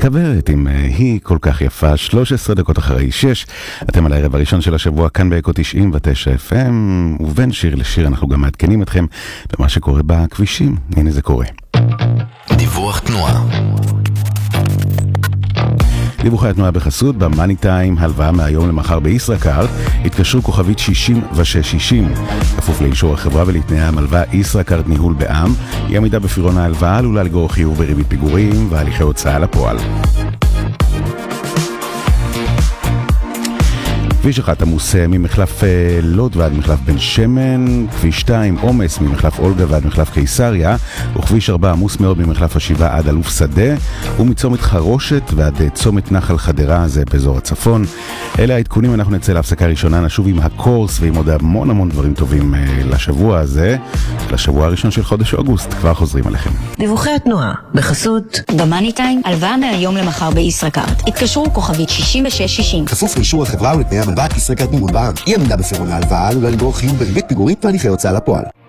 כוורת עם היא כל כך יפה, 13 דקות אחרי 6. אתם על הערב הראשון של השבוע כאן באקו 99 FM, ובין שיר לשיר אנחנו גם מעדכנים אתכם במה שקורה בכבישים. הנה זה קורה. דיווח תנועה. דיווחי התנועה בחסות במאני טיים, הלוואה מהיום למחר בישראכרט, התקשרו כוכבית 6660, כפוף לאישור החברה ולתנאי המלווה. ישראכרט ניהול בע"מ, היא עמידה בפירעון ההלוואה עלולה לגרור חיוב בריבית פיגורים והליכי הוצאה לפועל. כביש 1 עמוס ממחלף לוד ועד מחלף בן שמן, כביש 2 עומס ממחלף אולגה ועד מחלף קיסריה, וכביש 4 עמוס מאוד ממחלף השבעה עד אלוף שדה, ומצומת חרושת ועד צומת נחל חדרה, זה באזור הצפון. אלה העדכונים, אנחנו נצא להפסקה ראשונה, נשוב עם הקורס ועם עוד המון דברים טובים לשבוע הזה, לשבוע הראשון של חודש אוגוסט, כבר חוזרים עליכם. דיווחי התנועה בחסות במאני טיים, הלוואה מהיום למחר בישראכרט, התקשרו כוכבית 6660, כפוף לאישור החברה ולתנאי המלווה. ישראכרט ניהול בע"מ, היא עמידה בפירעון ההלוואה עלולה לגרור חיוב בריבית פיגורים והליכי הוצאה לפועל.